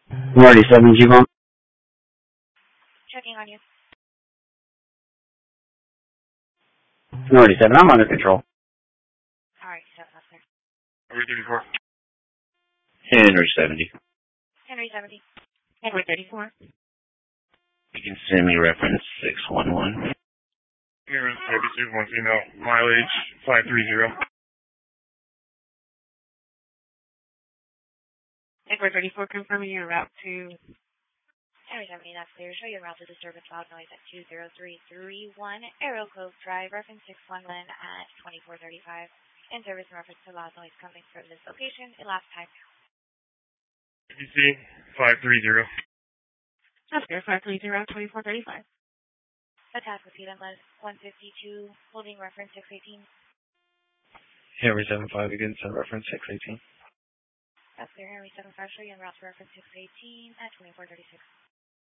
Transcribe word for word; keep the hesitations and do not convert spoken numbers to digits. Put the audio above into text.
Norty seven, G-Bump. Checking on you. Norty seven, I'm under control. Alright, seven up there. Henry thirty-four. Henry seventy. Henry seventy. Henry thirty-four. You can send me reference six one one. Henry thirty-two, one female. Mileage five three zero. Henry thirty-four, confirming your route to Henry seventy, that's clear. Show your route to disturbance loud noise at two zero three three one Arrow Cove Drive, reference six one one at twenty-four thirty-five. In service and reference to loud noise coming from this location. Elapsed time. B C five three zero. That's clear, five three zero, twenty-four thirty-five. Attack with heat unless one fifty-two, holding reference six eighteen. Henry seven five again, send reference six eighteen. That's clear, Henry seven five, show you en route to reference six eighteen at twenty-four thirty-six.